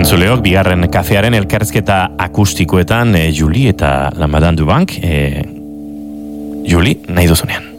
Entzuleok, bigarren kafearen elkarrizketa akustikoetan Juli eta la Madame du Bank. Juli, nahi duzunean.